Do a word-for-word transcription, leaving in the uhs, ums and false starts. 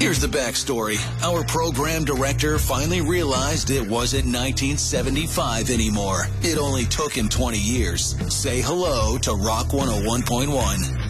Here's the backstory. Our program director finally realized it wasn't nineteen seventy-five anymore. It only took him twenty years. Say hello to Rock one oh one point one.